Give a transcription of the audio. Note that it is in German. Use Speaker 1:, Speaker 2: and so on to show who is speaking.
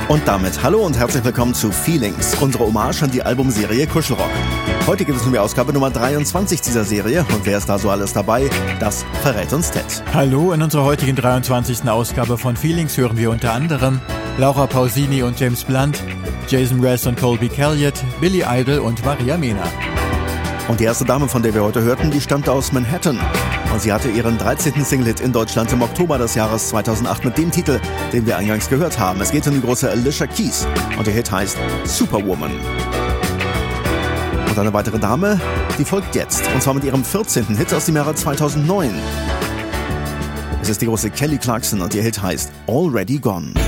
Speaker 1: Und damit hallo und herzlich willkommen zu Feelings, unsere Hommage an die Albumserie Kuschelrock. Heute gibt es nun die Ausgabe Nummer 23 dieser Serie und wer ist da so alles dabei? Das verrät uns Ted.
Speaker 2: Hallo, in unserer heutigen 23. Ausgabe von Feelings hören wir unter anderem Laura Pausini und James Blunt, Jason Mraz und Colby Calliot, Billy Idol und Maria Mena.
Speaker 1: Und die erste Dame, von der wir heute hörten, die stammte aus Manhattan. Und sie hatte ihren 13. Single-Hit in Deutschland im Oktober des Jahres 2008 mit dem Titel, den wir eingangs gehört haben. Es geht um die große Alicia Keys und der Hit heißt Superwoman. Und eine weitere Dame, die folgt jetzt, und zwar mit ihrem 14. Hit aus dem Jahre 2009. Es ist die große Kelly Clarkson und ihr Hit heißt Already Gone.